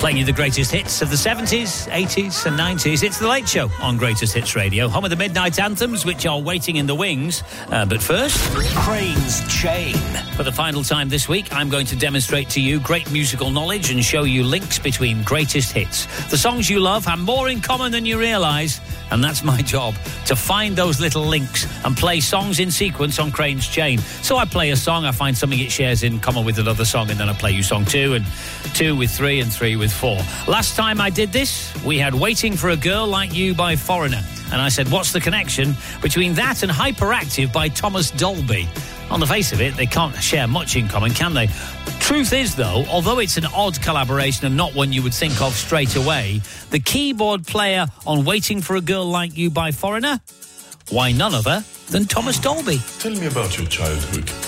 Playing you the greatest hits of the 70s, 80s and 90s. It's The Late Show on Greatest Hits Radio, home of the midnight anthems, which are waiting in the wings. But first, Crane's Chain. For the final time this week, I'm going to demonstrate to you great musical knowledge and show you links between greatest hits. The songs you love have more in common than you realise, and that's my job, to find those little links and play songs in sequence on Crane's Chain. So I play a song, I find something it shares in common with another song, and then I play you song 2, and 2 with 3, and 3 with 4. Last time I did this, we had Waiting for a Girl Like You by Foreigner. And I said, what's the connection between that and Hyperactive by Thomas Dolby? On the face of it, they can't share much in common, can they? Truth is, though, although it's an odd collaboration and not one you would think of straight away, the keyboard player on Waiting for a Girl Like You by Foreigner? Why, none other than Thomas Dolby. Tell me about your childhood.